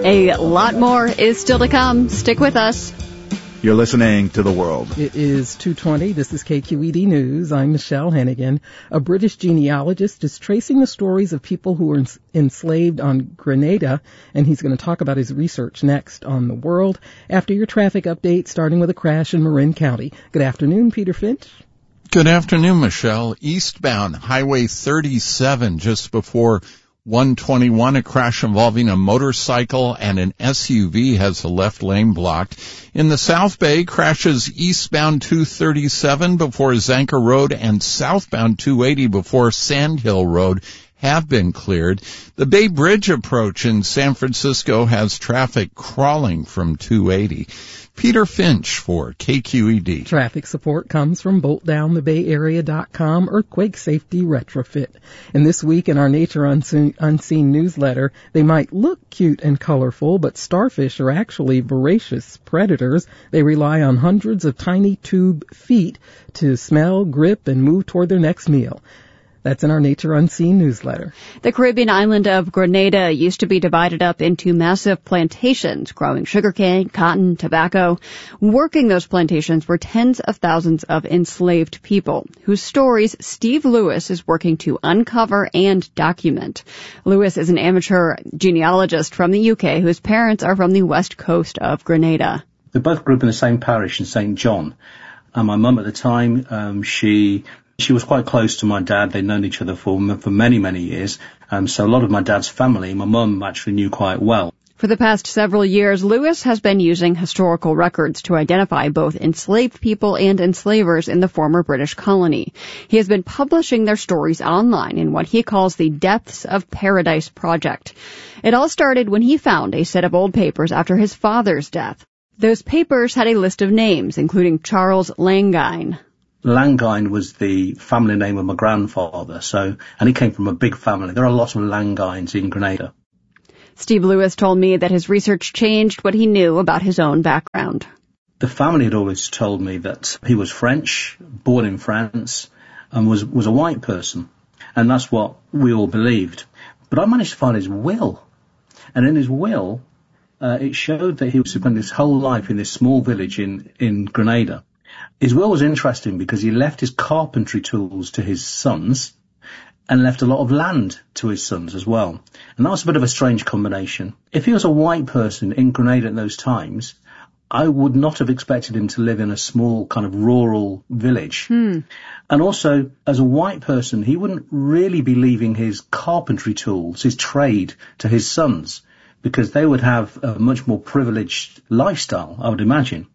A lot more is still to come. Stick with us. You're listening to The World. It is 2:20. This is KQED News. I'm Michelle Hennigan. A British genealogist is tracing the stories of people who were enslaved on Grenada, and he's going to talk about his research next on The World after your traffic update, starting with a crash in Marin County. Good afternoon, Peter Finch. Good afternoon, Michelle. Eastbound Highway 37, just before 121, a crash involving a motorcycle and an SUV has the left lane blocked. In the South Bay, crashes eastbound 237 before Zanker Road and southbound 280 before Sandhill Road have been cleared. The Bay Bridge approach in San Francisco has traffic crawling from 280. Peter Finch for KQED. Traffic support comes from BoltDownTheBayArea.com Earthquake Safety Retrofit. And this week in our Nature Unseen newsletter, they might look cute and colorful, but starfish are actually voracious predators. They rely on hundreds of tiny tube feet to smell, grip, and move toward their next meal. That's in our Nature Unseen newsletter. The Caribbean island of Grenada used to be divided up into massive plantations, growing sugarcane, cotton, tobacco. Working those plantations were tens of thousands of enslaved people, whose stories Steve Lewis is working to uncover and document. Lewis is an amateur genealogist from the UK whose parents are from the west coast of Grenada. They both grew up in the same parish in St. John. And my mum at the time, she was quite close to my dad. They'd known each other for many, many years. So a lot of my dad's family, my mum actually knew quite well. For the past several years, Lewis has been using historical records to identify both enslaved people and enslavers in the former British colony. He has been publishing their stories online in what he calls the Depths of Paradise Project. It all started when he found a set of old papers after his father's death. Those papers had a list of names, including Charles Langine. Langine was the family name of my grandfather, and he came from a big family. There are a lot of Langines in Grenada. Steve Lewis told me that his research changed what he knew about his own background. The family had always told me that he was French, born in France, and was a white person. And that's what we all believed. But I managed to find his will. And in his will, it showed that he was spent his whole life in this small village in Grenada. His will was interesting because he left his carpentry tools to his sons and left a lot of land to his sons as well. And that was a bit of a strange combination. If he was a white person in Grenada at those times, I would not have expected him to live in a small kind of rural village. And also, as a white person, he wouldn't really be leaving his carpentry tools, his trade, to his sons, because they would have a much more privileged lifestyle, I would imagine.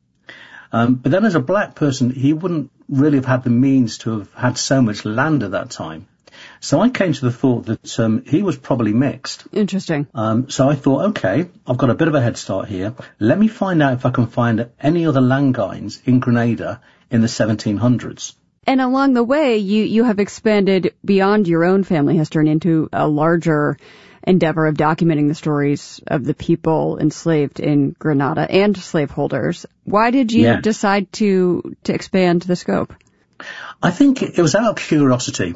But then as a black person, he wouldn't really have had the means to have had so much land at that time. So I came to the thought that he was probably mixed. Interesting. So I thought, okay, I've got a bit of a head start here. Let me find out if I can find any other Langines in Grenada in the 1700s. And along the way, you have expanded beyond your own family history and into a larger endeavor of documenting the stories of the people enslaved in Grenada and slaveholders. Why did you decide to expand the scope? I think it was out of curiosity.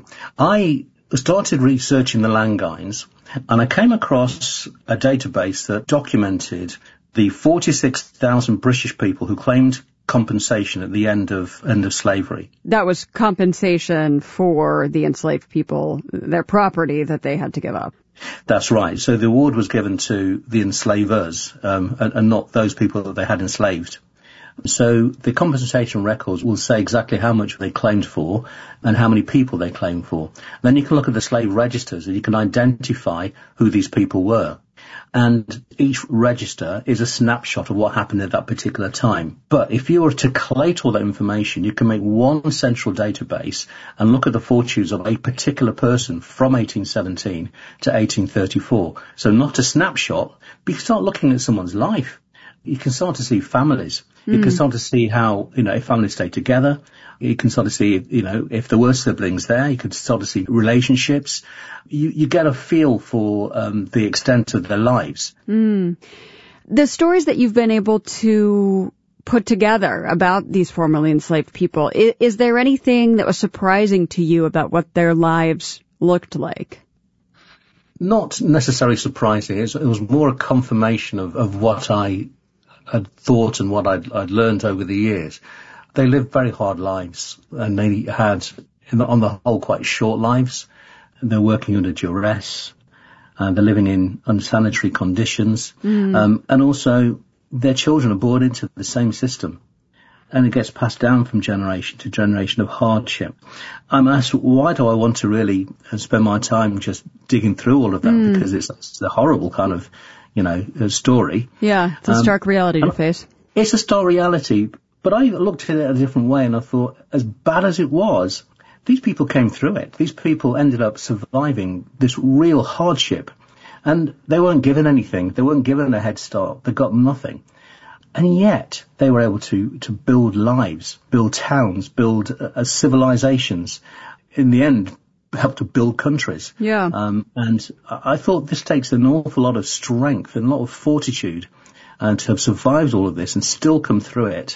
I started researching the Langines, and I came across a database that documented the 46,000 British people who claimed compensation at the end of slavery. That was compensation for the enslaved people, their property that they had to give up. That's right. So the award was given to the enslavers, and not those people that they had enslaved. So the compensation records will say exactly how much they claimed for and how many people they claimed for. Then you can look at the slave registers and you can identify who these people were. And each register is a snapshot of what happened at that particular time. But if you were to collate all that information, you can make one central database and look at the fortunes of a particular person from 1817 to 1834. So not a snapshot, but you can start looking at someone's life. You can start to see families. You can start to see how, if families stay together. You can start to see, if there were siblings there. You could start to see relationships. You get a feel for the extent of their lives. The stories that you've been able to put together about these formerly enslaved people, is there anything that was surprising to you about what their lives looked like? not necessarily surprising. It was more a confirmation of what I had thought and what I'd learned over the years. They lived very hard lives, and they had, on the whole, quite short lives. They're working under duress, and they're living in unsanitary conditions, and also their children are born into the same system, and it gets passed down from generation to generation of hardship. I'm asked, why do I want to really spend my time just digging through all of that? Because it's a horrible kind of, story. Yeah, it's a stark reality to face. It's a stark reality, but I looked at it a different way, and I thought, as bad as it was, these people came through it. These people ended up surviving this real hardship, and they weren't given anything. They weren't given a head start. They got nothing. And yet they were able to build lives, build towns, build civilizations. In the end, help to build countries. Yeah. And I thought this takes an awful lot of strength and a lot of fortitude to have survived all of this and still come through it.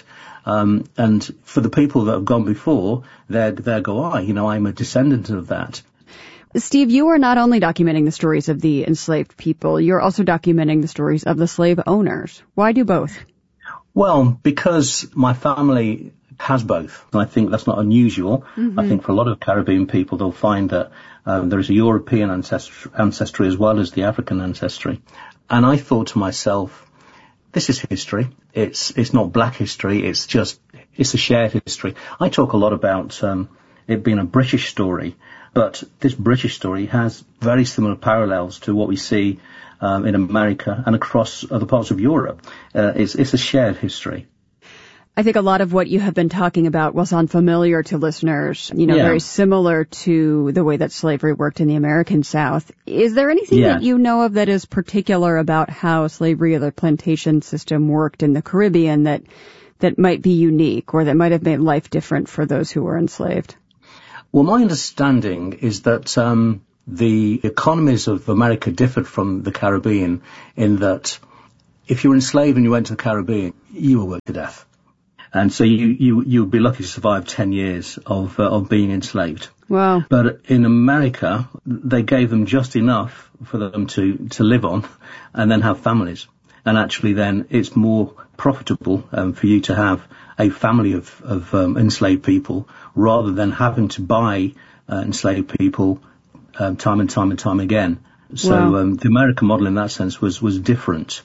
And for the people that have gone before, there go I. I'm a descendant of that. Steve, you are not only documenting the stories of the enslaved people, you're also documenting the stories of the slave owners. Why do both? Well, because my family has both. And I think that's not unusual. I think for a lot of Caribbean people, they'll find that there is a European ancestry as well as the African ancestry. And I thought to myself, this is history. It's not black history. It's a shared history. I talk a lot about it being a British story, but this British story has very similar parallels to what we see in America and across other parts of Europe. It's a shared history. I think a lot of what you have been talking about was unfamiliar to listeners, very similar to the way that slavery worked in the American South. Is there anything that you know of that is particular about how slavery or the plantation system worked in the Caribbean that might be unique or that might have made life different for those who were enslaved? Well, my understanding is that the economies of America differed from the Caribbean in that if you were enslaved and you went to the Caribbean, you were worked to death. And so you would be lucky to survive 10 years of being enslaved. Wow. But in America, they gave them just enough for them to live on and then have families. And actually then it's more profitable for you to have a family of enslaved people rather than having to buy enslaved people time and time again. So the American model in that sense was different.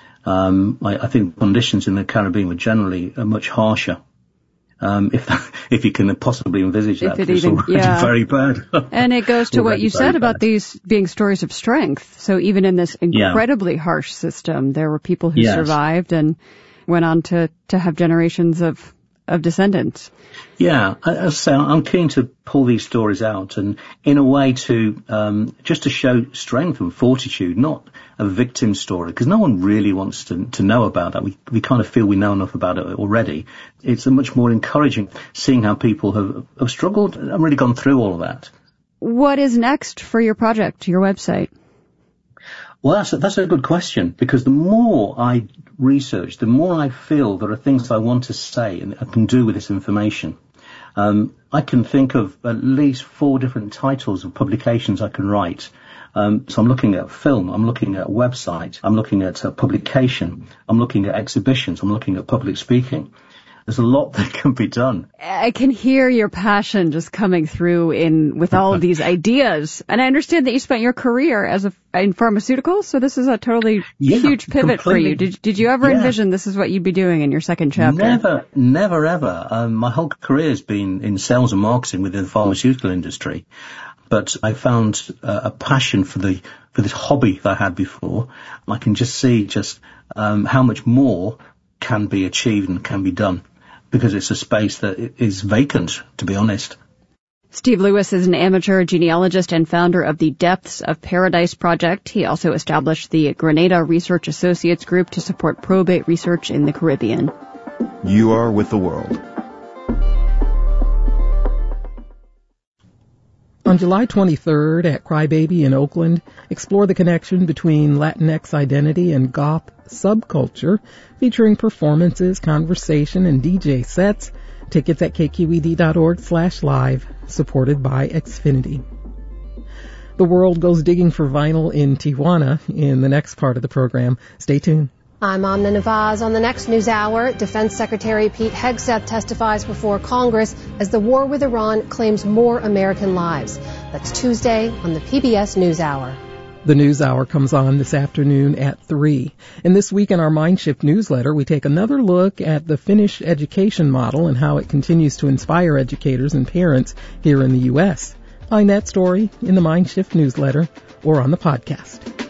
I think conditions in the Caribbean were generally much harsher. If you can possibly envisage that, it's already very bad. And it goes to what you said about these being stories of strength. So even in this incredibly harsh system, there were people who survived and went on to have generations of descendants. Yeah, as I say, I'm keen to pull these stories out and in a way to just to show strength and fortitude, not a victim story, because no one really wants to know about that. We kind of feel we know enough about it already. It's a much more encouraging seeing how people have struggled and really gone through all of that. What is next for your project, your website? Well, that's a good question, because the more I research, the more I feel there are things I want to say and I can do with this information. I can think of at least 4 different titles of publications I can write. So I'm looking at film, I'm looking at website, I'm looking at publication, I'm looking at exhibitions, I'm looking at public speaking. There's a lot that can be done. I can hear your passion just coming through with all of these ideas. And I understand that you spent your career in pharmaceuticals, so this is a totally huge pivot for you. Did you ever envision this is what you'd be doing in your second chapter? Never ever. My whole career has been in sales and marketing within the pharmaceutical industry. But I found a passion for this hobby that I had before. I can just see how much more can be achieved and can be done, because it's a space that is vacant, to be honest. Steve Lewis is an amateur genealogist and founder of the Depths of Paradise Project. He also established the Grenada Research Associates Group to support probate research in the Caribbean. You are with the world. On July 23rd at Crybaby in Oakland, explore the connection between Latinx identity and goth subculture, featuring performances, conversation, and DJ sets. Tickets at kqed.org/live, supported by Xfinity. The world goes digging for vinyl in Tijuana in the next part of the program. Stay tuned. I'm Amna Nawaz. On the next News Hour, Defense Secretary Pete Hegseth testifies before Congress as the war with Iran claims more American lives. That's Tuesday on the PBS News Hour. The News Hour comes on this afternoon at 3. And this week in our Mindshift newsletter, we take another look at the Finnish education model and how it continues to inspire educators and parents here in the U.S. Find that story in the Mindshift newsletter or on the podcast.